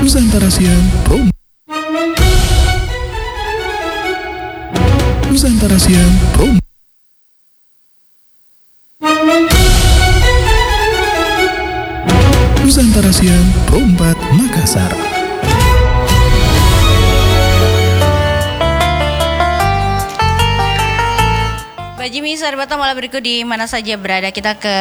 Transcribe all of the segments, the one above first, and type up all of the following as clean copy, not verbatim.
Nusantara Siang Pro. Nusantara Siang Pro. Nusantara Siang Pro 4 Makassar. Mbak Jimmy, sahabat malam berikut di mana saja berada, kita ke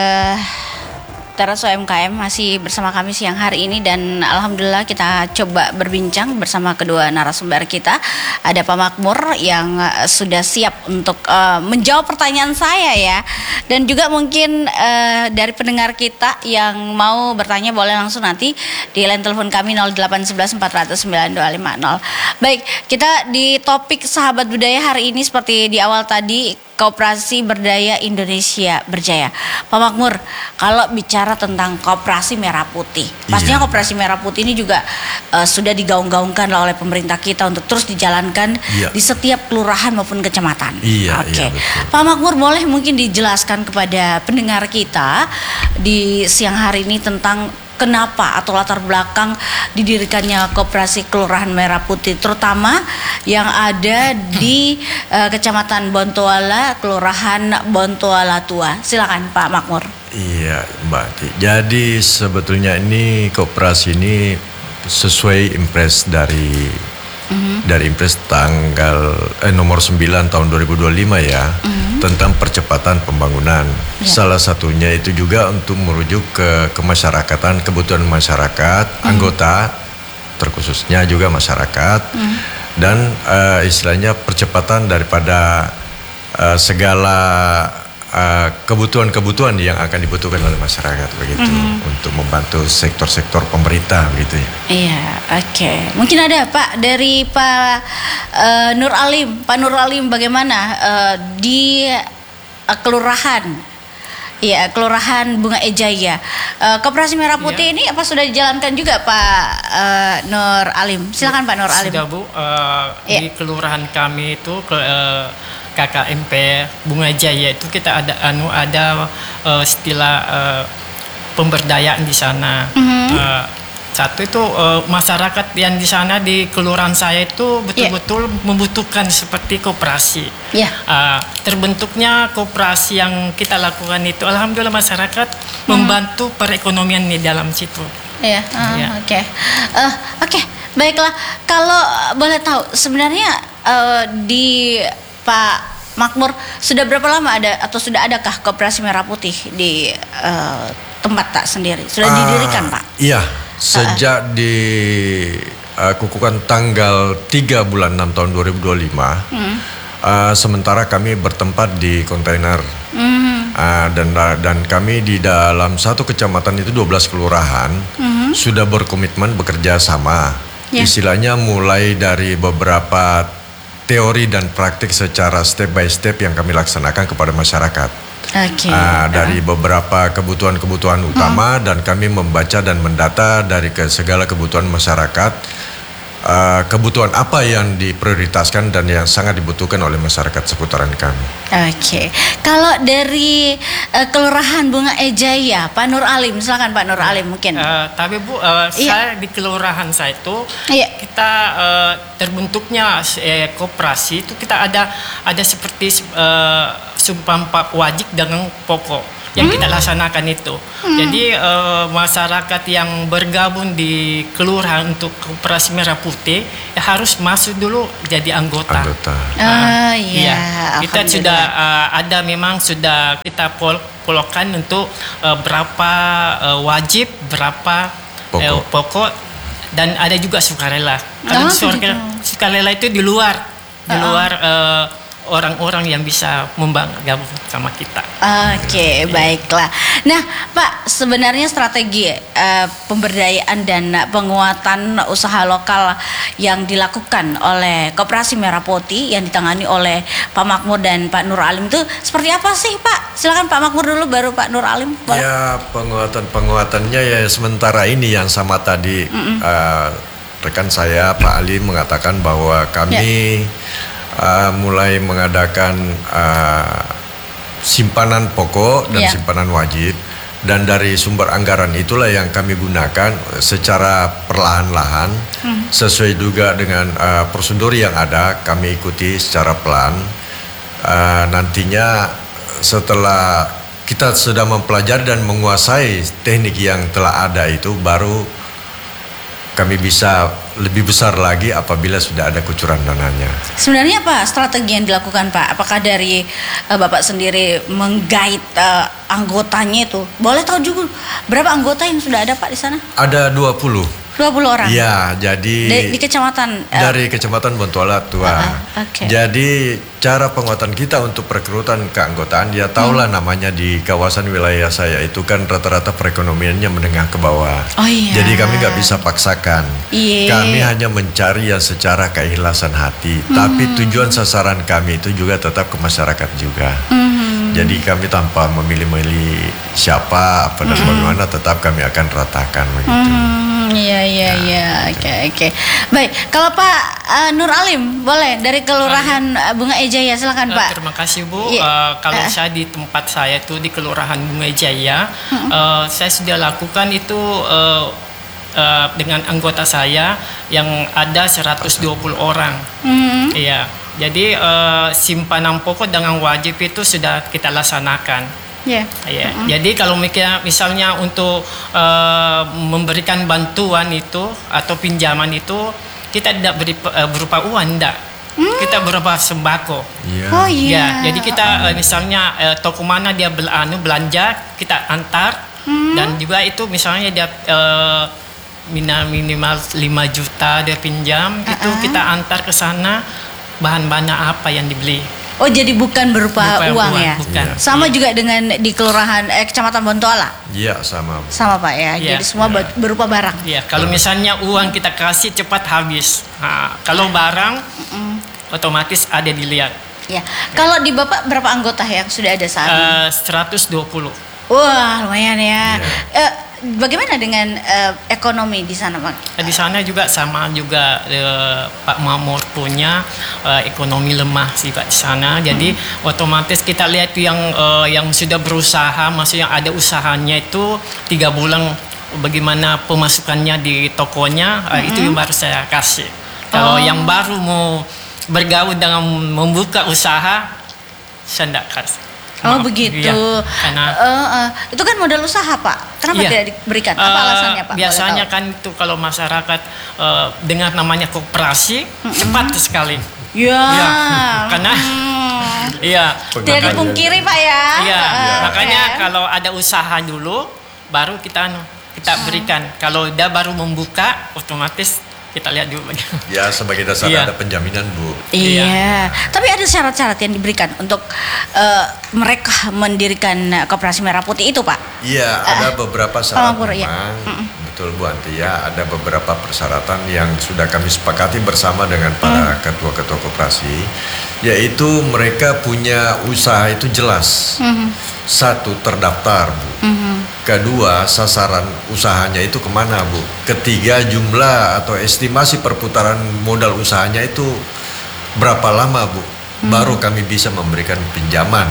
Teras UMKM masih bersama kami siang hari ini, dan alhamdulillah kita coba berbincang bersama kedua narasumber kita. Ada Pak Makmur yang sudah siap untuk menjawab pertanyaan saya ya, dan juga mungkin dari pendengar kita yang mau bertanya boleh langsung nanti di line telepon kami 0811 400 9250. Baik, kita di topik sahabat budaya hari ini seperti di awal tadi, Koperasi Berdaya Indonesia Berjaya. Pak Makmur, kalau bicara tentang Koperasi Merah Putih, pastinya Koperasi Merah Putih ini juga sudah digaung-gaungkan oleh pemerintah kita untuk terus dijalankan di setiap kelurahan maupun kecamatan. Oke. Pak Makmur, boleh mungkin dijelaskan kepada pendengar kita di siang hari ini tentang kenapa atau latar belakang didirikannya Koperasi Kelurahan Merah Putih, terutama yang ada di Kecamatan Bontoala, Kelurahan Bontoala Tua. Silakan Pak Makmur. Iya Mbak Ti. Jadi sebetulnya ini koperasi ini sesuai impres dari impres tanggal nomor 9 tahun 2025 ya, tentang percepatan pembangunan. Salah satunya itu juga untuk merujuk ke kemasyarakatan, kebutuhan masyarakat, anggota, terkhususnya juga masyarakat, dan istilahnya percepatan daripada segala kebutuhan-kebutuhan yang akan dibutuhkan oleh masyarakat begitu, untuk membantu sektor-sektor pemerintah begitu ya. Iya, oke. Mungkin ada Pak dari Pak Nur Alim. Pak Nur Alim, bagaimana di kelurahan? Iya, Kelurahan Bunga Ejaya. Koperasi Merah Putih ini apa sudah dijalankan juga Pak Nur Alim? Silakan Pak Nur Alim. Sudah Bu, di kelurahan kami itu KKMP Bunga Jaya itu kita ada istilah pemberdayaan di sana. Satu itu masyarakat yang di sana di kelurahan saya itu betul-betul membutuhkan seperti koperasi. Terbentuknya koperasi yang kita lakukan itu, alhamdulillah masyarakat membantu perekonomian di dalam situ. Oke, baiklah. Kalau boleh tahu sebenarnya di Pak Makmur sudah berapa lama ada atau sudah adakah Koperasi Merah Putih di tempat tak sendiri? Sudah didirikan Pak? Iya, sejak dikukuhkan tanggal 3 bulan 6 tahun 2025. Sementara kami bertempat di kontainer, dan kami di dalam satu kecamatan itu 12 kelurahan sudah berkomitmen bekerja sama. Istilahnya mulai dari beberapa teori dan praktik secara step by step yang kami laksanakan kepada masyarakat. Dari beberapa kebutuhan-kebutuhan utama, dan kami membaca dan mendata dari segala kebutuhan masyarakat, kebutuhan apa yang diprioritaskan dan yang sangat dibutuhkan oleh masyarakat seputaran kami. Kalau dari Kelurahan Bunga Ejaya, Pak Nur Alim, silakan Pak Nur Alim mungkin. Tapi Bu, saya di kelurahan saya itu kita terbentuknya koperasi itu kita ada seperti sumpah wajib dengan pokok yang kita laksanakan itu. Jadi masyarakat yang bergabung di kelurahan untuk Koperasi Merah Putih harus masuk dulu jadi anggota. Kita sudah ada, memang sudah kita polokkan untuk berapa wajib, berapa pokok, dan ada juga sukarela. Kalau sukarela itu di luar orang-orang yang bisa gabung sama kita. Baiklah. Nah, Pak, sebenarnya strategi pemberdayaan dan penguatan usaha lokal yang dilakukan oleh Koperasi Merah Putih yang ditangani oleh Pak Makmur dan Pak Nur Alim itu seperti apa sih, Pak? Silakan Pak Makmur dulu, baru Pak Nur Alim. Boleh? Ya, penguatannya ya sementara ini yang sama tadi rekan saya Pak Ali mengatakan bahwa kami mulai mengadakan simpanan pokok dan simpanan wajib, Dan dari sumber anggaran itulah yang kami gunakan secara perlahan-lahan, sesuai juga dengan prosedur yang ada, kami ikuti secara pelan. Nantinya setelah kita sudah mempelajari dan menguasai teknik yang telah ada itu, baru kami bisa lebih besar lagi apabila sudah ada kucuran dananya. Sebenarnya apa strategi yang dilakukan Pak? Apakah dari Bapak sendiri menggait anggotanya itu? Boleh tahu juga berapa anggota yang sudah ada Pak di sana? Ada 20. 20 orang? Ya, jadi di kecamatan? Dari kecamatan Bontoala Tua. Okay. Jadi cara penguatan kita untuk perekrutan keanggotaan, ya tahulah namanya di kawasan wilayah saya itu kan rata-rata perekonomiannya menengah ke bawah. Oh iya. Jadi kami nggak bisa paksakan. Iya. Kami hanya mencari yang secara keikhlasan hati. Tapi tujuan sasaran kami itu juga tetap ke masyarakat juga. Jadi kami tanpa memilih-milih siapa apa dan bagaimana, tetap kami akan ratakan begitu. Iya. Oke. Baik, kalau Pak Nur Alim, boleh dari Kelurahan Bunga Ejaya, silakan Pak. Terima kasih Bu. Kalau saya di tempat saya itu di Kelurahan Bunga Ejaya, saya sudah lakukan itu dengan anggota saya yang ada 120 orang. Iya. Jadi simpanan pokok dengan wajib itu sudah kita laksanakan. Yeah. Jadi kalau misalnya untuk memberikan bantuan itu atau pinjaman itu, kita tidak berupa uang, tidak. Kita berupa sembako. Oh iya. Ya, jadi kita misalnya toko mana dia belanja, kita antar. Dan juga itu misalnya dia minimal 5 juta dia pinjam, itu kita antar ke sana bahan-bahan apa yang dibeli. Oh, jadi bukan berupa uang ya? Bukan. Sama juga dengan di Kelurahan Kecamatan Bontoala? Iya, sama. Sama Pak ya, jadi semua berupa barang? Iya, kalau misalnya uang kita kasih cepat habis. Nah, kalau barang otomatis ada dilihat. Ya. Kalau di Bapak berapa anggota yang sudah ada saat ini? 120. Wah, lumayan ya. Bagaimana dengan ekonomi di sana, Pak? Di sana juga sama juga Pak Mamur punya ekonomi lemah sih Pak di sana. Jadi otomatis kita lihat yang sudah berusaha, maksudnya ada usahanya itu 3 bulan bagaimana pemasukannya di tokonya, itu yang baru saya kasih. Kalau yang baru mau bergaul dengan membuka usaha, saya tidak kasih. Oh begitu. Iya, karena itu kan modal usaha Pak. Kenapa tidak diberikan? Apa alasannya Pak? Biasanya kan itu kalau masyarakat dengan namanya koperasi cepat sekali. Ya. Karena tidak dipungkiri Pak ya. Iya. Makanya kalau ada usaha dulu, baru kita berikan. Kalau dia baru membuka, otomatis kita lihat dulu. Ya, sebagai dasar ada penjaminan Bu. Iya. Tapi ada syarat-syarat yang diberikan untuk mereka mendirikan Koperasi Merah Putih itu Pak? Iya, ada beberapa syarat memang. Ya. Betul Bu Antia, ada beberapa persyaratan yang sudah kami sepakati bersama dengan para ketua-ketua koperasi, yaitu mereka punya usaha itu jelas. Satu, terdaftar Bu. Kedua, sasaran usahanya itu kemana Bu. Ketiga, jumlah atau estimasi perputaran modal usahanya itu berapa lama Bu. Baru kami bisa memberikan pinjaman.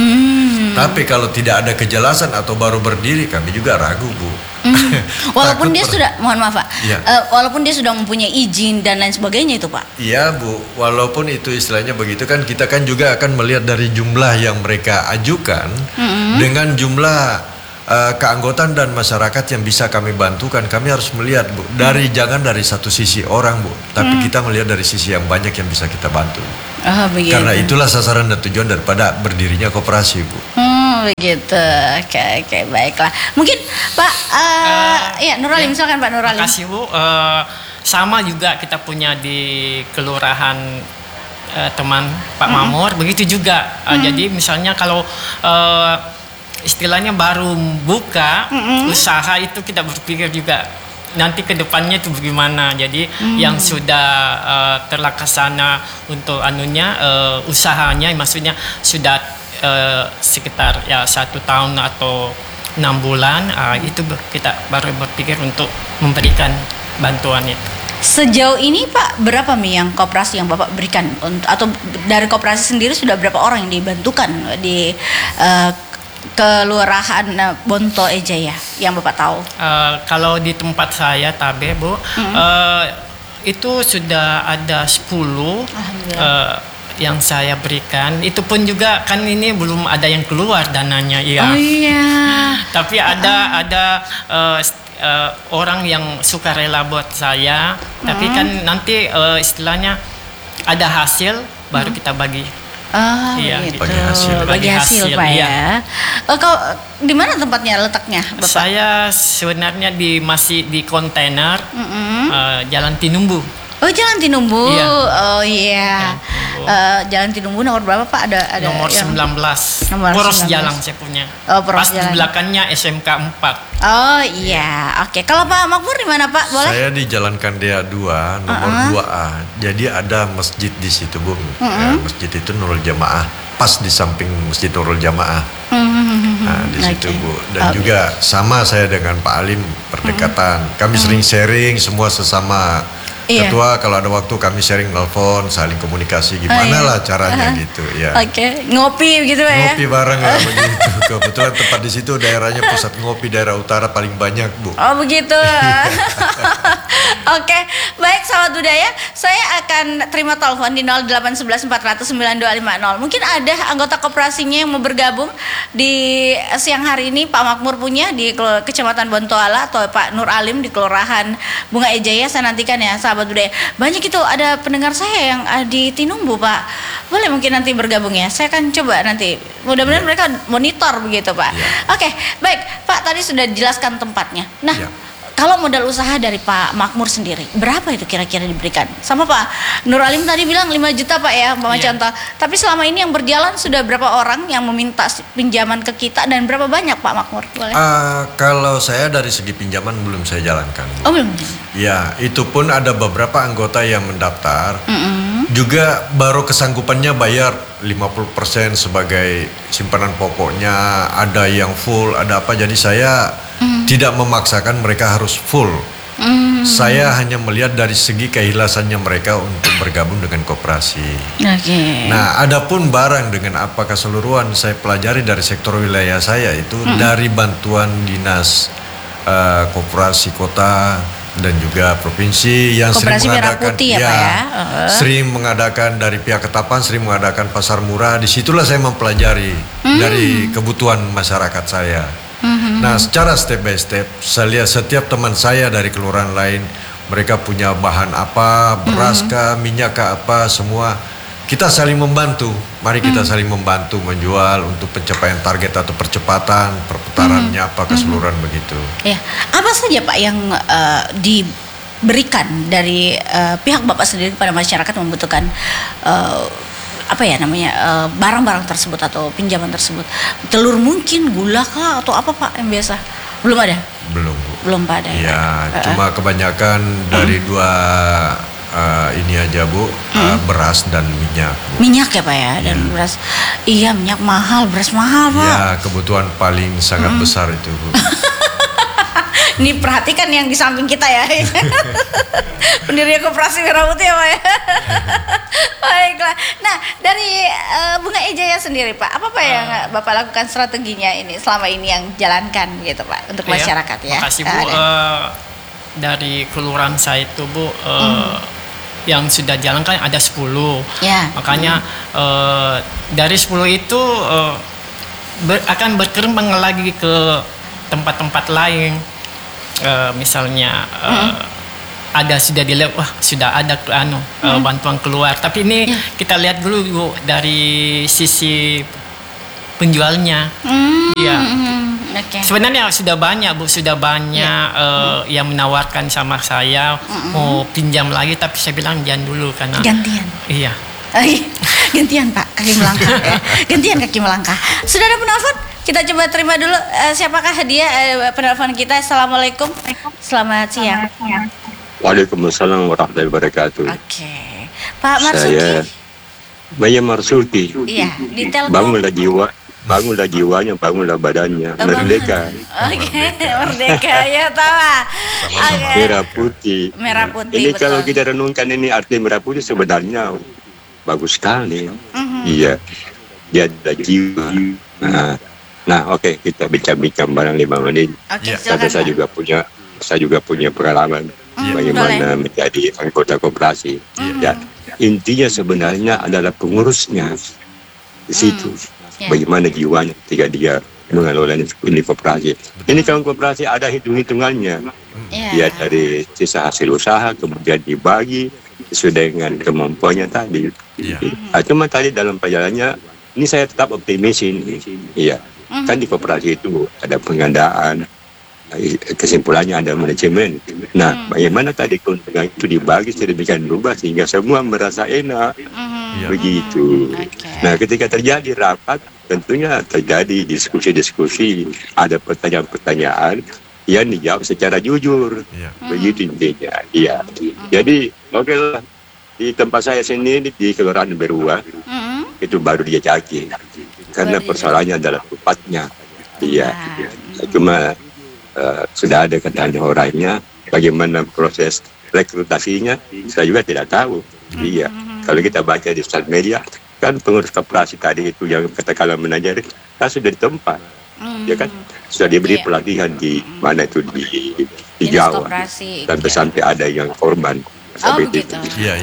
Tapi kalau tidak ada kejelasan atau baru berdiri, kami juga ragu Bu. Walaupun dia sudah, mohon maaf Pak, ya. Walaupun dia sudah mempunyai izin dan lain sebagainya itu Pak. Iya Bu, walaupun itu istilahnya begitu kan, kita kan juga akan melihat dari jumlah yang mereka ajukan dengan jumlah keanggotaan dan masyarakat yang bisa kami bantukan. Kami harus melihat Bu, jangan dari satu sisi orang Bu, tapi kita melihat dari sisi yang banyak yang bisa kita bantu. Karena itulah sasaran dan tujuan daripada berdirinya koperasi Bu. Begitu. Oke, baiklah. Mungkin Pak Nur Alim, misalkan Pak Nur Alim. Terima kasih Bu. Sama juga kita punya di kelurahan teman Pak Mamur, begitu juga. Jadi misalnya kalau istilahnya baru buka usaha itu kita berpikir juga nanti ke depannya itu bagaimana. Jadi yang sudah terlaksana untuk usahanya, maksudnya sudah sekitar 1 tahun atau 6 bulan, itu kita baru berpikir untuk memberikan bantuan itu. Sejauh ini Pak, berapa yang koperasi yang Bapak berikan atau dari koperasi sendiri sudah berapa orang yang dibantukan di Kelurahan Bonto Ejaya yang Bapak tahu? Kalau di tempat saya Tabe, Bu, itu sudah ada 10 yang saya berikan. Itu pun juga kan ini belum ada yang keluar dananya, ya. Oh iya. Tapi ada orang yang suka rela buat saya. Tapi kan nanti istilahnya ada hasil baru kita bagi. Iya, gitu. Bagi hasil. Pak iya. ya. Kau di mana tempatnya letaknya, Bapak? Saya sebenarnya masih di kontainer Jalan Tinumbu. Oh, Jalan Tinumbu. Iya. Oh iya. Jalan Tinumbu nomor berapa, Pak? Ada Nomor yang 19. Nomor Poros 19. Jalan saya punya. Oh, Poros Pas Jalan. di belakangnya SMK 4. Oh iya. Oke. Kalau Pak Makmur di mana, Pak? Boleh? Saya di Jalan Kandea 2 nomor 2A. Jadi ada masjid di situ, Bu. Ya, masjid itu Nurul Jamaah, pas di samping Masjid Nurul Jamaah. Nah, di situ, Bu. Dan juga sama saya dengan Pak Alim berdekatan. Kami sering sharing semua sesama ketua, kalau ada waktu kami sharing, nelfon, saling komunikasi gimana lah caranya gitu ya. Oke. Ngopi gitu ya. Ngopi bareng lah begitu. Kebetulan tempat di situ daerahnya pusat ngopi daerah utara paling banyak, Bu. Oh begitu. Oke, baik sahabat budaya, saya akan terima telepon di 0811 400 9250. Mungkin ada anggota koperasinya yang mau bergabung di siang hari ini. Pak Makmur punya di Kecamatan Bontoala atau Pak Nur Alim di Kelurahan Bunga Ejaya. Saya nantikan ya sahabat budaya. Banyak itu ada pendengar saya yang di Tinumbu, Pak. Boleh mungkin nanti bergabung ya. Saya akan coba nanti. Mudah-mudahan mereka monitor begitu, Pak. Oke, baik Pak, tadi sudah dijelaskan tempatnya. Nah, kalau modal usaha dari Pak Makmur sendiri, berapa itu kira-kira diberikan? Sama Pak Nur Alim tadi bilang 5 juta, Pak ya, Pak contoh. Tapi selama ini yang berjalan sudah berapa orang yang meminta pinjaman ke kita dan berapa banyak, Pak Makmur? Boleh? Kalau saya dari segi pinjaman belum saya jalankan, Bu. Oh, belum. Ya, itu pun ada beberapa anggota yang mendaftar. Juga baru kesanggupannya bayar 50% sebagai simpanan pokoknya, ada yang full, ada apa. Jadi saya tidak memaksakan mereka harus full. Saya hanya melihat dari segi keikhlasannya mereka untuk bergabung dengan koperasi. Nah, adapun barang dengan apa keseluruhan saya pelajari dari sektor wilayah saya itu dari bantuan dinas koperasi kota dan juga provinsi yang Koperasi sering Merah mengadakan Putih ya, Pak ya? Sering mengadakan dari pihak Ketapang, sering mengadakan pasar murah. Disitulah saya mempelajari dari kebutuhan masyarakat saya. Nah, secara step by step saya lihat setiap teman saya dari kelurahan lain, mereka punya bahan apa, beras kah, minyak kah, apa, semua kita saling membantu. Mari kita saling membantu menjual untuk pencapaian target atau percepatan perputarannya apa keseluruhan begitu. Ya, apa saja Pak yang diberikan dari pihak Bapak sendiri kepada masyarakat yang membutuhkan barang-barang tersebut atau pinjaman tersebut? Telur mungkin, gula kah atau apa Pak yang biasa? Belum ada? Belum, Bu. Belum ada. Ya, cuma kebanyakan dari dua ini aja, Bu, beras dan minyak, Bu. Minyak ya Pak ya, dan beras. Iya, minyak mahal, beras mahal, Pak. Ya, kebutuhan paling sangat besar itu, Bu. Ini perhatikan yang di samping kita ya. Pendiri Koperasi Merah Putih ya, Pak ya. Baiklah. Nah, dari Bunga Ejaya sendiri, Pak, apa yang Bapak lakukan strateginya ini selama ini yang jalankan gitu, Pak, untuk masyarakat ya? Makasih, Bu. Dari kelurahan saya itu, Bu, yang sudah jalan kan ada 10. Ya. Makanya dari 10 itu akan berkembang lagi ke tempat-tempat lain. Misalnya ada sudah dilihat, wah sudah ada bantuan keluar. Tapi ini kita lihat dulu, Bu, dari sisi penjualnya. Iya. Sebenarnya sudah banyak, Bu, yang menawarkan sama saya mau pinjam lagi, tapi saya bilang jangan dulu karena gantian. Iya. Gantian Pak, kaki melangkah ya. Gantian kaki melangkah. Sudah ada penelpon? Kita coba terima dulu. Siapakah dia penelpon kita? Assalamualaikum. Selamat siang. Waalaikumsalam warahmatullahi wabarakatuh. Oke. Pak Marsuki. Saya Maya Marsuki. Iya, di Telkom. Bangunlah jiwanya, bangunlah badannya. Merdeka. Oke, merdeka ya, tahu. Merah putih. Merah putih. Ini betul. kalau kita renungkan ini arti merah putih sebenarnya bagus sekali. Iya. Dia ada jiwa. Nah, Nah, oke, kita bincang-bincang barang 5 menit. Oke, Karena silakan, Pak. saya juga punya pengalaman bagaimana menjadi anggota koperasi. Ya, intinya sebenarnya adalah pengurusnya di situ. Bagaimana jiwanya ketika dia mengelola ini koperasi. Ini kalau koperasi ada hitung-hitungannya. Ya, dari sisa hasil usaha kemudian dibagi sesuai dengan kemampuannya tadi. Cuma tadi dalam perjalanannya ini saya tetap optimisin. Iya. Kan di koperasi itu ada pengadaan, kesimpulannya ada manajemen. Nah, bagaimana tadi keuntungan itu dibagi sedemikian rupa sehingga semua merasa enak. Begitu. Nah, ketika terjadi rapat, tentunya terjadi diskusi-diskusi, ada pertanyaan-pertanyaan yang dijawab secara jujur. Begitu intinya. Iya. Jadi, oke lah. Di tempat saya sendiri di Kelurahan Berua, itu baru dijajaki. Karena persoalannya adalah tempatnya. Iya. Cuma sudah ada katanya orangnya, bagaimana proses rekrutasinya, saya juga tidak tahu. Iya. Kalau kita baca di sosial media, kan pengurus koperasi tadi itu yang katakanlah manajer, kan sudah di tempat. Ya kan, sudah diberi pelatihan di mana itu di Jawa. Sampai ada yang korban. Begitu.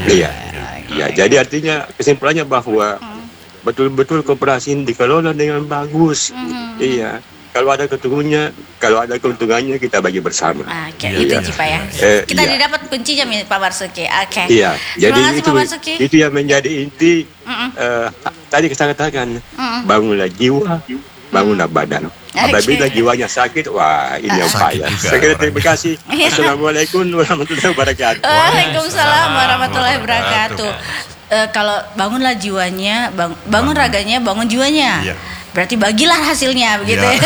Iya. Jadi artinya kesimpulannya bahwa betul-betul koperasi ini dikelola dengan bagus. Iya. Kalau ada keuntungannya kita bagi bersama. Oke, itu Pak ya. Kita didapat kuncinya Pak Marsuki. Oke. Iya. Jadi Pak Marsuki. itu yang menjadi inti. Tadi kita katakan bangunlah jiwa, bangunlah badan. Apabila jiwanya sakit, wah ini yang payah. Saya kira terima kasih. Assalamualaikum warahmatullahi wabarakatuh. Waalaikumsalam warahmatullahi wabarakatuh. Kalau bangunlah jiwanya, bangun raganya, bangun jiwanya. Berarti bagilah hasilnya begitu ya.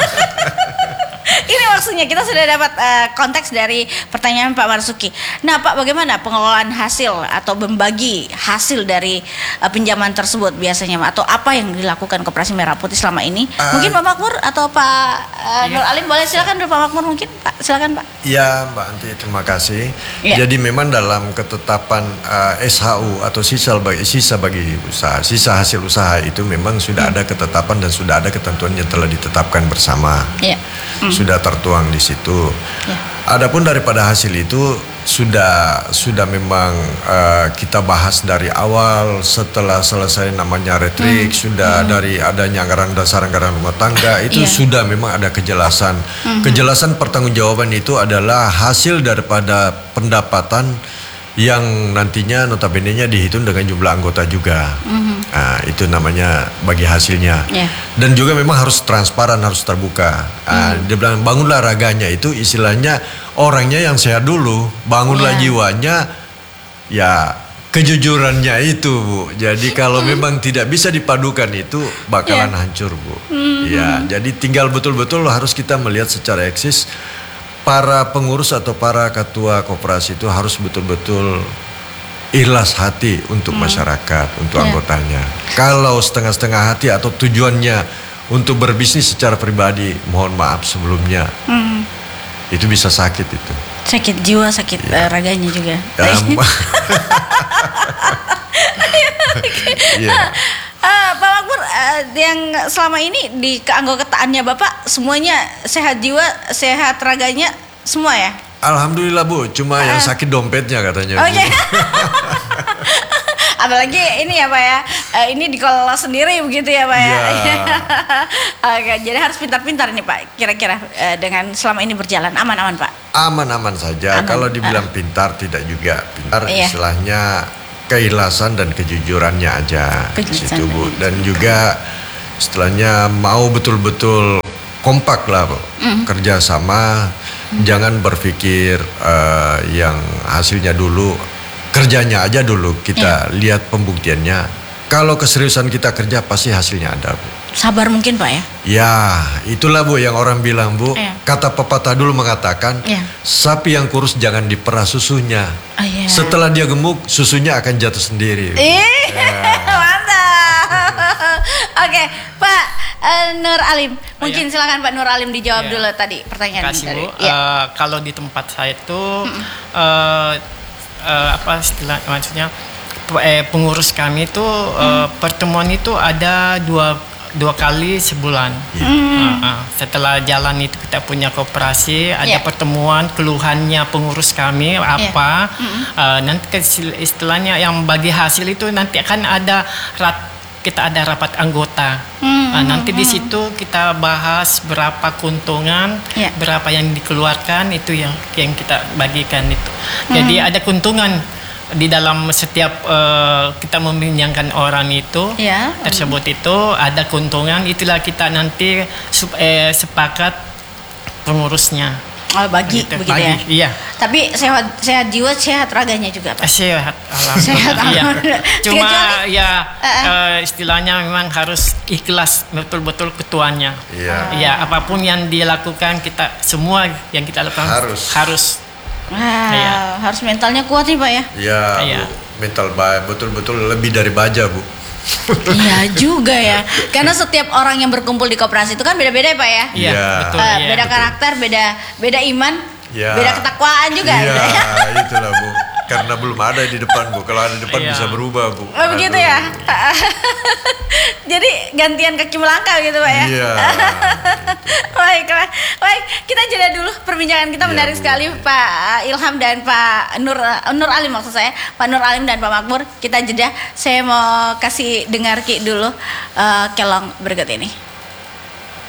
Ini maksudnya kita sudah dapat konteks dari pertanyaan Pak Marsuki. Nah Pak, bagaimana pengelolaan hasil atau membagi hasil dari pinjaman tersebut biasanya, atau apa yang dilakukan Koperasi Merah Putih selama ini? Mungkin Pak Makmur atau Pak Nur Alim boleh silakan dulu. Pak Makmur mungkin, Pak silakan Pak. Ya Mbak Anti, terima kasih. Jadi memang dalam ketetapan SHU atau sisa bagi usaha, sisa hasil usaha itu memang sudah ada ketetapan dan sudah ada ketentuan yang telah ditetapkan bersama. Sudah tertuang di situ. Adapun daripada hasil itu sudah memang kita bahas dari awal setelah selesai namanya retrik, sudah dari adanya anggaran dasar, anggaran rumah tangga itu sudah memang ada kejelasan. Kejelasan pertanggungjawaban itu adalah hasil daripada pendapatan yang nantinya notabene-nya dihitung dengan jumlah anggota juga. Nah, itu namanya bagi hasilnya. Dan juga memang harus transparan, harus terbuka. Dia bilang bangunlah raganya, itu istilahnya orangnya yang sehat dulu, bangunlah jiwanya, ya kejujurannya itu Bu. Jadi kalau memang tidak bisa dipadukan itu bakalan hancur Bu. Ya, jadi tinggal betul-betul harus kita melihat secara eksis. Para pengurus atau para ketua koperasi itu harus betul-betul ikhlas hati untuk masyarakat, untuk anggotanya. Kalau setengah-setengah hati atau tujuannya untuk berbisnis secara pribadi, mohon maaf sebelumnya, itu bisa sakit itu. Sakit jiwa, sakit raganya juga. Pak Makmur, yang selama ini di keanggotaannya Bapak semuanya sehat jiwa, sehat raganya semua ya? Alhamdulillah Bu, cuma yang sakit dompetnya katanya. Apalagi ini ya Pak ya, ini dikelola sendiri begitu ya Pak ya. Oke, jadi harus pintar-pintar nih Pak. Kira-kira dengan selama ini berjalan aman-aman Pak? Aman-aman saja. Kalau dibilang pintar tidak juga. Pintar istilahnya keikhlasan dan kejujurannya aja di situ Bu. Dan juga istilahnya mau betul-betul kompak lah Bu. Kerjasama, jangan berpikir yang hasilnya dulu, kerjanya aja dulu kita lihat pembuktiannya. Kalau keseriusan kita kerja pasti hasilnya ada Bu. Sabar mungkin Pak ya? Ya, itulah Bu yang orang bilang Bu. Kata pepatah dulu mengatakan, sapi yang kurus jangan diperah susunya. Setelah dia gemuk, susunya akan jatuh sendiri. Mantap. Oke, Pak Nur Alim, mungkin silakan Pak Nur Alim dijawab dulu tadi pertanyaan tadi. Kalau di tempat saya itu apa istilah maksudnya pengurus kami itu pertemuan itu ada 2 kali sebulan. Setelah jalan itu kita punya koperasi, ada pertemuan keluhannya pengurus kami apa. Nanti istilahnya yang bagi hasil itu nanti akan ada kita ada rapat anggota. Nanti di situ kita bahas berapa keuntungan, berapa yang dikeluarkan, itu yang kita bagikan itu. Jadi ada keuntungan di dalam setiap kita meminjamkan orang itu tersebut itu ada keuntungan, itulah kita nanti sepakat pengurusnya. Oh, bagi gitu, begitu ya. Iya. Tapi sehat jiwa, sehat raganya juga, Pak. Sehat, sehat, alhamdulillah. Cuma istilahnya memang harus ikhlas betul-betul ketuanya. Iya, apapun yang dia lakukan, kita semua yang kita lakukan harus harus mentalnya kuat nih, Pak ya. Iya. Mental betul-betul lebih dari baja, Bu. Iya juga ya, karena setiap orang yang berkumpul di koperasi itu kan beda-beda ya, Pak ya. Iya, betul. Beda karakter, beda iman, beda ketakwaan juga. Iya, itulah Bu. Karena belum ada di depan, Bu. Kalau ada di depan bisa berubah, Bu. Oh, begitu ya. Jadi gantian kaki melangkah gitu, Pak ya. Iya. Baik, kita jeda dulu. Perbincangan kita menarik sekali, Pak Ilham dan Pak Nur Alim, maksud saya, Pak Nur Alim dan Pak Makmur. Kita jeda. Saya mau kasih dengar Ki dulu kelong berikut ini.